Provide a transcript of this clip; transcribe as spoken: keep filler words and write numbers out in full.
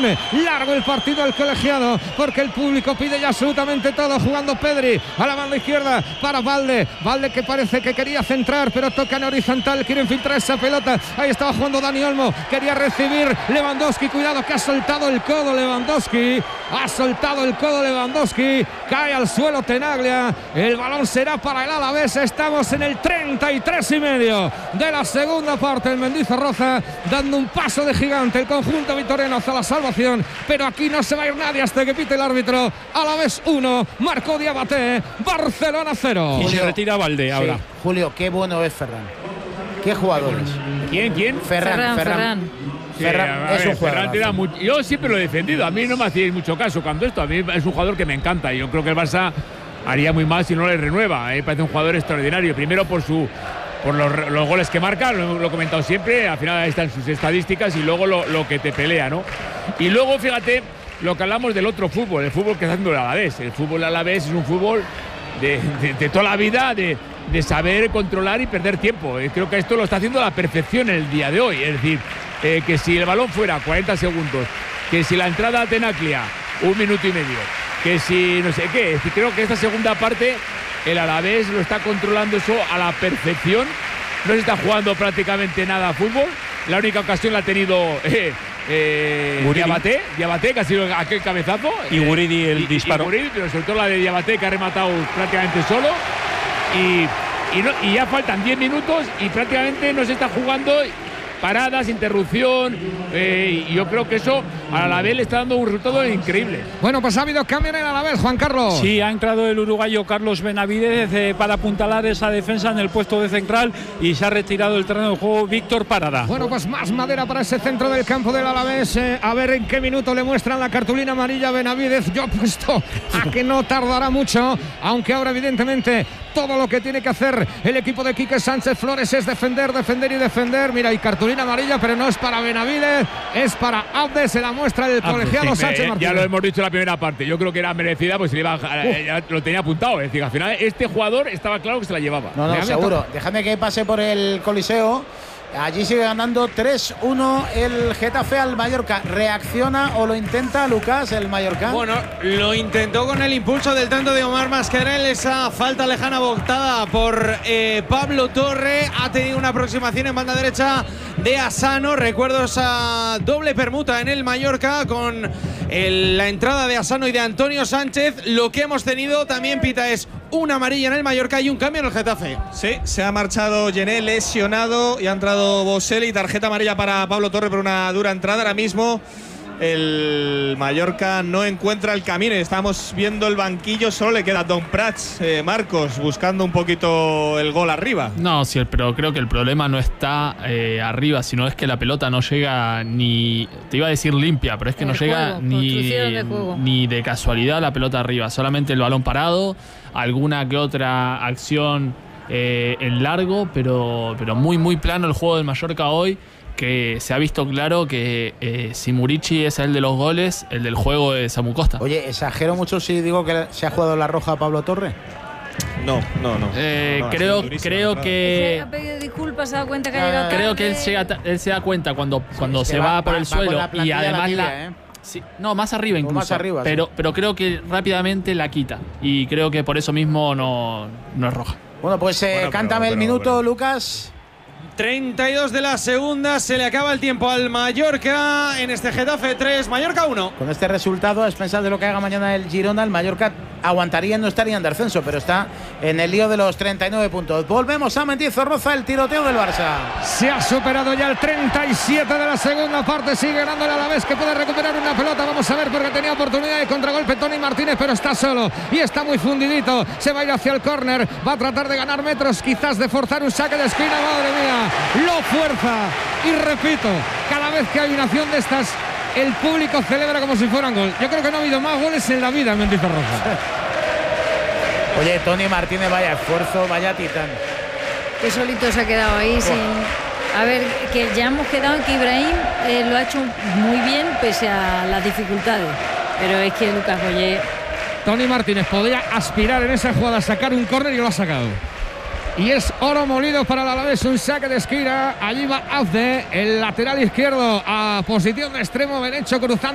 pone largo el partido al colegiado, porque el público pide ya absolutamente todo. Jugando Pedri a la banda izquierda para Valde. Valde que parece que quería centrar, pero toca en horizontal, quiere infiltrar esa pelota. Ahí estaba jugando Dani Olmo, quería recibir Lewandowski. Cuidado que ha soltado el codo Lewandowski. Ha soltado el codo Lewandowski. Cae al suelo Tenaglia. El balón será para el Alavés. Estamos en el treinta y tres y medio de la segunda parte. El Mendizorroza dando un paso de gigante. El conjunto vitoriano hacia la salvación. Pero aquí no se va a ir nadie hasta que pite el árbitro. Alavés uno, Marco Diabaté, Barcelona cero. Y se retira Valde ahora. Sí, Julio, qué bueno es Ferran. ¿Qué jugadores? ¿Quién? ¿Quién? Ferran. Ferran, Ferran. Ferran. Sí, Ferran a es ver, un jugador. Ferran tira mucho. Yo siempre lo he defendido. A mí no me hacíais mucho caso cuando esto. A mí es un jugador que me encanta. Y yo creo que el Barça haría muy mal si no le renueva. Me parece un jugador extraordinario. Primero por su por los, los goles que marca, lo, lo he comentado siempre. Al final ahí están sus estadísticas y luego lo, lo que te pelea, ¿no? Y luego, fíjate, lo que hablamos del otro fútbol, el fútbol que está haciendo el Alavés. El fútbol Alavés es un fútbol de, de, de toda la vida, de, de saber controlar y perder tiempo. Y creo que esto lo está haciendo a la perfección el día de hoy. Es decir, eh, que si el balón fuera cuarenta segundos, que si la entrada a Tenaglia, un minuto y medio, que si no sé qué. Es decir, creo que esta segunda parte el Alavés lo está controlando eso a la perfección. No se está jugando prácticamente nada a fútbol. La única ocasión la ha tenido eh, eh, Diabaté, Diabaté, que ha sido aquel cabezazo. Y Guridi el y, disparo. Y Guridi, pero sobre todo la de Diabaté, que ha rematado prácticamente solo. Y, y, no, y ya faltan diez minutos y prácticamente no se está jugando. Paradas, interrupción, eh, y yo creo que eso al Alavés le está dando un resultado increíble. Bueno, pues ha habido cambio en el Alavés, Juan Carlos. Sí, ha entrado el uruguayo Carlos Benavidez eh, para apuntalar esa defensa en el puesto de central y se ha retirado del terreno de juego Víctor Parada. Bueno, pues más madera para ese centro del campo del Alavés. Eh, a ver en qué minuto le muestran la cartulina amarilla a Benavidez. Yo apuesto a que no tardará mucho, aunque ahora evidentemente todo lo que tiene que hacer el equipo de Quique Sánchez Flores es defender, defender y defender. Mira, y cartulina amarilla, pero no es para Benavidez, es para Abde. Se la muestra el colegiado sí, Sánchez eh, Martínez. Ya lo hemos dicho en la primera parte. Yo creo que era merecida, pues se le iba a, eh, ya lo tenía apuntado. Es decir, al final este jugador estaba claro que se la llevaba. No, no, seguro. Déjame que pase por el Coliseo. Allí sigue ganando tres uno el Getafe al Mallorca. ¿Reacciona o lo intenta Lucas el Mallorca? Bueno, lo intentó con el impulso del tanto de Omar Mascarell. Esa falta lejana botada por eh, Pablo Torre. Ha tenido una aproximación en banda derecha de Asano. Recuerdo esa doble permuta en el Mallorca con el, la entrada de Asano y de Antonio Sánchez. Lo que hemos tenido también, Pita, es una amarilla en el Mallorca y un cambio en el Getafe. Sí, se ha marchado Gené lesionado y ha entrado Boselli, tarjeta amarilla para Pablo Torre por una dura entrada. Ahora mismo el Mallorca no encuentra el camino y estamos viendo el banquillo, solo le queda Don Prats, eh, Marcos, buscando un poquito el gol arriba. No, sí, pero creo que el problema no está eh, arriba, sino es que la pelota no llega ni, te iba a decir limpia, pero es que el no llega juego, ni, de juego. ni de casualidad la pelota arriba, solamente el balón parado, alguna que otra acción eh, en largo, pero, pero muy muy plano el juego del Mallorca hoy, que se ha visto claro que eh, si Murici es el de los goles, el del juego es Samu Costa. Oye, ¿exagero mucho si digo que se ha jugado la roja a Pablo Torre? No, no, no. Eh, no, creo creo claro. que Ha pedido disculpas, se da cuenta que ha llegado tarde. creo que él, llega, él se da cuenta cuando, cuando es que se va- va, por va- el va con suelo la y plantilla además la tibia, la, ¿eh? sí, no, más arriba incluso, más arriba, pero sí. pero creo que rápidamente la quita y creo que por eso mismo no, no es roja. Bueno, pues eh, Bueno, cántame pero- el pero- minuto, pero- Lucas. treinta y dos de la segunda, se le acaba el tiempo al Mallorca en este Getafe tres, Mallorca uno. Con este resultado, a expensas de lo que haga mañana el Girona, el Mallorca aguantaría y no estaría en descenso, pero está en el lío de los treinta y nueve puntos. Volvemos a Mendizorroza, el tiroteo del Barça. Se ha superado ya el treinta y siete de la segunda parte. Sigue ganando el Alavés, que puede recuperar una pelota. Vamos a ver, porque tenía oportunidad de contragolpe Tony Martínez, pero está solo y está muy fundidito. Se va a ir hacia el córner. Va a tratar de ganar metros, quizás de forzar un saque de esquina. Madre mía, lo fuerza. Y repito, cada vez que hay una acción de estas, el público celebra como si fueran gol. Yo creo que no ha habido más goles en la vida en Mendizorroza. Oye, Tony Martínez, vaya esfuerzo, vaya titán. Que solito se ha quedado ahí sin... A ver, que ya hemos quedado en que Ibrahim eh, lo ha hecho muy bien pese a las dificultades. Pero es que Lucas Boyer... Tony Martínez podía aspirar en esa jugada a sacar un córner y lo ha sacado. Y es oro molido para el Alavés, un saque de esquina. Allí va Abde, el lateral izquierdo, a posición de extremo derecho, cruzando